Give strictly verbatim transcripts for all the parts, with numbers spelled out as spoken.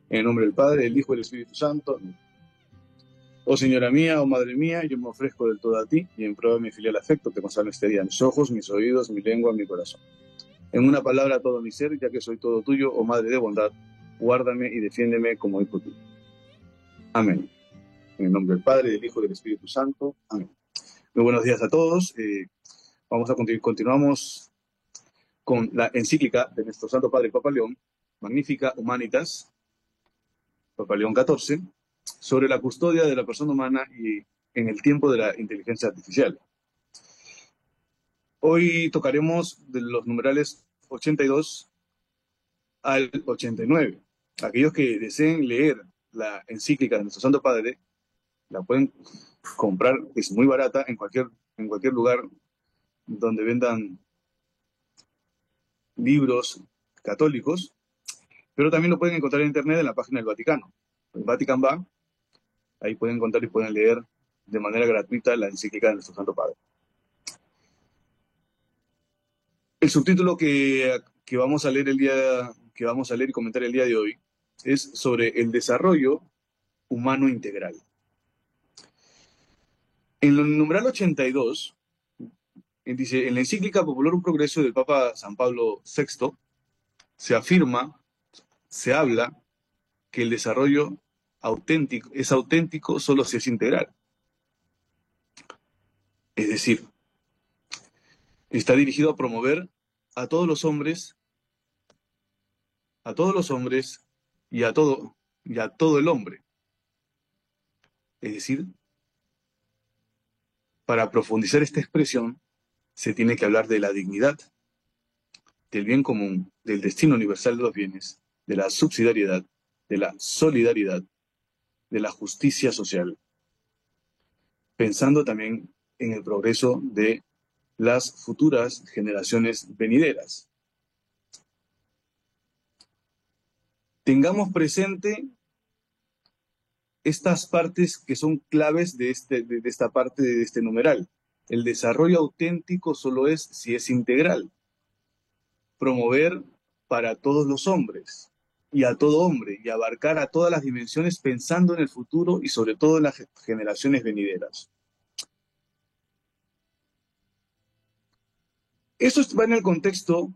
En el nombre del Padre, del Hijo y del Espíritu Santo. Oh Señora mía, oh Madre mía, yo me ofrezco del todo a ti y en prueba de mi filial afecto te consagro este día mis ojos, mis oídos, mi lengua, mi corazón. En una palabra todo mi ser, ya que soy todo tuyo, oh Madre de bondad, guárdame y defiéndeme como hijo tuyo. Amén. En el nombre del Padre, del Hijo y del Espíritu Santo. Amén. Muy buenos días a todos. Eh, vamos a continuar, continuamos con la encíclica de nuestro Santo Padre Papa León, Magnificat Humanitas, Papa León catorce, sobre la custodia de la persona humana y en el tiempo de la inteligencia artificial. Hoy tocaremos de los numerales ochenta y dos al ochenta y nueve. Aquellos que deseen leer la encíclica de nuestro Santo Padre, la pueden comprar, es muy barata en cualquier, en cualquier lugar donde vendan libros católicos, pero también lo pueden encontrar en internet en la página del Vaticano. El Vatican va, ahí pueden encontrar y pueden leer de manera gratuita la encíclica de nuestro Santo Padre. El subtítulo que, que vamos a leer el día, que vamos a leer y comentar el día de hoy es sobre el desarrollo humano integral. En el numeral ochenta y dos, dice, en la encíclica Populorum Progreso del Papa San Pablo sexto, se afirma, se habla que el desarrollo auténtico es auténtico solo si es integral. Es decir, está dirigido a promover a todos los hombres, a todos los hombres y a todo, y a todo el hombre. Es decir, para profundizar esta expresión, se tiene que hablar de la dignidad, del bien común, del destino universal de los bienes, de la subsidiariedad, de la solidaridad, de la justicia social, pensando también en el progreso de las futuras generaciones venideras. Tengamos presente estas partes que son claves de, este, de, de esta parte de este numeral. El desarrollo auténtico solo es si es integral. Promover para todos los hombres y a todo hombre y abarcar a todas las dimensiones pensando en el futuro y sobre todo en las generaciones venideras. Eso va en el contexto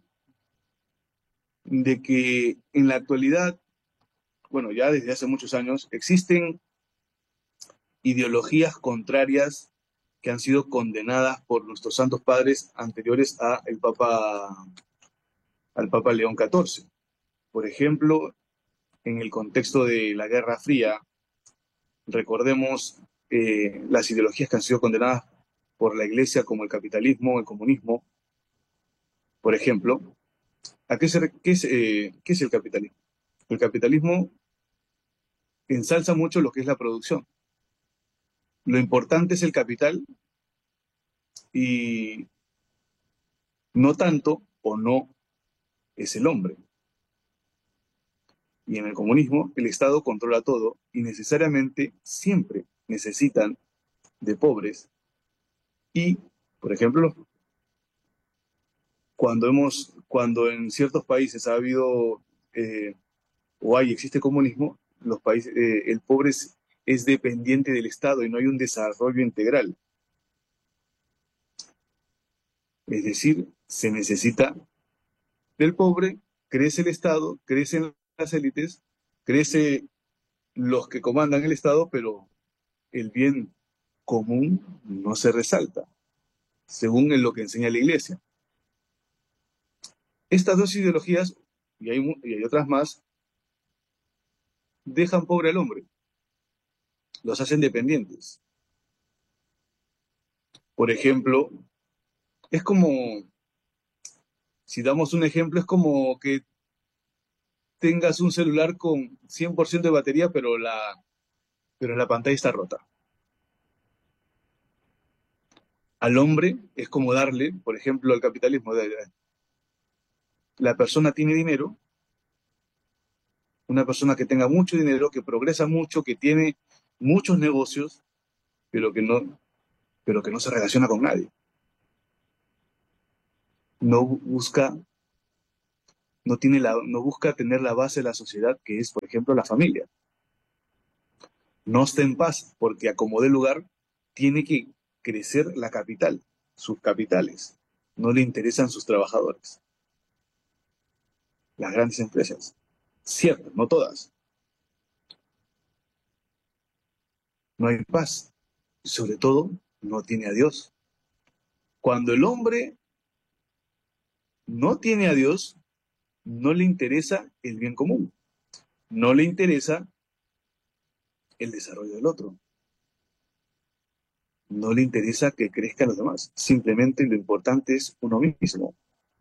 de que en la actualidad, bueno, ya desde hace muchos años, existen ideologías contrarias que han sido condenadas por nuestros santos padres anteriores a el Papa, al Papa León catorce. Por ejemplo, en el contexto de la Guerra Fría, recordemos eh, las ideologías que han sido condenadas por la Iglesia, como el capitalismo, el comunismo. Por ejemplo, ¿a qué, se, qué, es, eh, ¿qué es el capitalismo? El capitalismo ensalza mucho lo que es la producción. Lo importante es el capital y no tanto o no es el hombre. Y en el comunismo, el Estado controla todo y necesariamente siempre necesitan de pobres. Y, por ejemplo, cuando, hemos, cuando en ciertos países ha habido eh, o hay, existe comunismo, los países, eh, el pobre es, es dependiente del Estado y no hay un desarrollo integral. Es decir, se necesita del pobre, crece el Estado, crecen las élites, crece los que comandan el Estado, pero el bien común no se resalta, según en lo que enseña la Iglesia. Estas dos ideologías, y hay, y hay otras más, dejan pobre al hombre, los hacen dependientes. Por ejemplo, es como, si damos un ejemplo, es como que tengas un celular con cien por ciento de batería, pero la, pero la pantalla está rota. Al hombre es como darle, por ejemplo, al capitalismo, la persona tiene dinero, una persona que tenga mucho dinero, que progresa mucho, que tiene muchos negocios, pero que no, pero que no se relaciona con nadie. No busca no, tiene la, no busca tener la base de la sociedad, que es, por ejemplo, la familia. No está en paz porque a como dé lugar tiene que crecer la capital, sus capitales. No le interesan sus trabajadores, las grandes empresas. Cierto, no todas. No hay paz. Sobre todo, no tiene a Dios. Cuando el hombre no tiene a Dios, no le interesa el bien común. No le interesa el desarrollo del otro. No le interesa que crezcan los demás. Simplemente lo importante es uno mismo.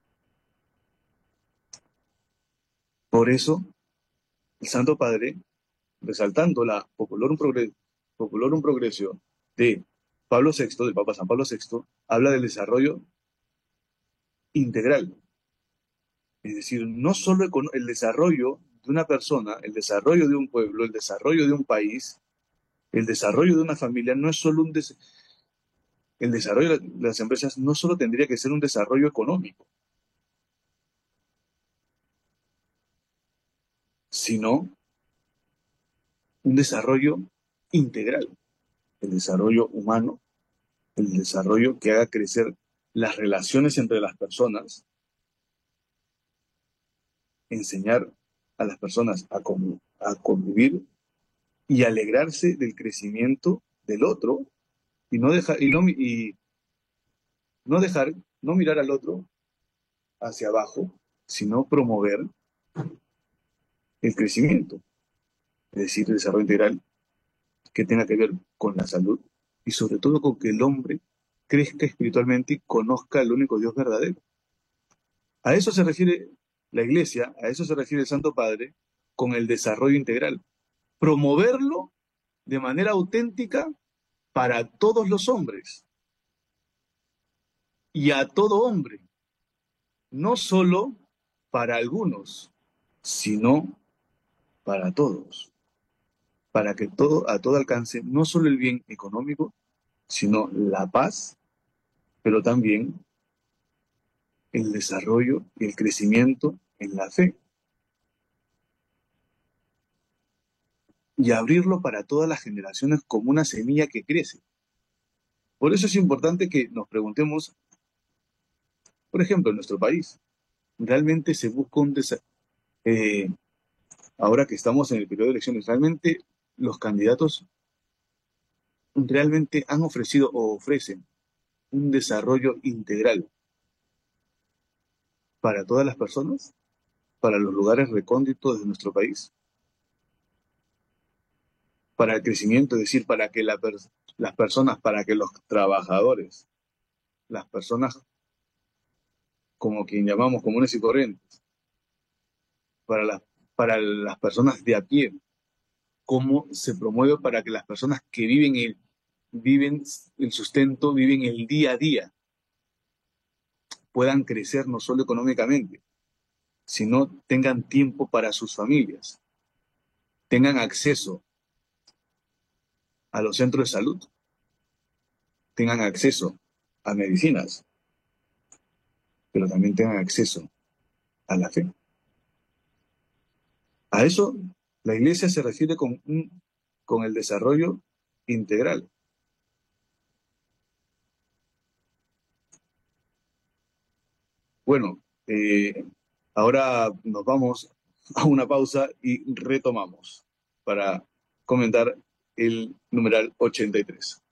Por eso, el Santo Padre, resaltando la Populorum, Progre Populorum Progressio de Pablo sexto, del Papa San Pablo sexto, habla del desarrollo integral. Es decir, no solo el desarrollo de una persona, el desarrollo de un pueblo, el desarrollo de un país, el desarrollo de una familia, no es solo un des el desarrollo de las empresas no solo tendría que ser un desarrollo económico, sino un desarrollo integral, el desarrollo humano, el desarrollo que haga crecer las relaciones entre las personas, enseñar a las personas a, conv a convivir y alegrarse del crecimiento del otro y no dejar, y no, y no dejar, no mirar al otro hacia abajo, sino promover el crecimiento, es decir, el desarrollo integral que tenga que ver con la salud y sobre todo con que el hombre crezca espiritualmente y conozca al único Dios verdadero. A eso se refiere la Iglesia, a eso se refiere el Santo Padre con el desarrollo integral. Promoverlo de manera auténtica para todos los hombres y a todo hombre, no solo para algunos, sino para todos, para que todo, a todo alcance no solo el bien económico, sino la paz, pero también el desarrollo y el crecimiento en la fe. Y abrirlo para todas las generaciones como una semilla que crece. Por eso es importante que nos preguntemos, por ejemplo, en nuestro país, ¿realmente se busca un desarrollo? Eh, ahora que estamos en el periodo de elecciones, ¿realmente los candidatos realmente han ofrecido o ofrecen un desarrollo integral para todas las personas, para los lugares recónditos de nuestro país, para el crecimiento, es decir, para que la per las personas, para que los trabajadores, las personas como quien llamamos comunes y corrientes, para, la, para las personas de a pie, cómo se promueve para que las personas que viven el, viven el sustento, viven el día a día, puedan crecer no solo económicamente, sino tengan tiempo para sus familias, tengan acceso a los centros de salud, tengan acceso a medicinas, pero también tengan acceso a la fe. A eso la Iglesia se refiere con, un, con el desarrollo integral. Bueno, eh, ahora nos vamos a una pausa y retomamos para comentar el numeral ochenta y tres.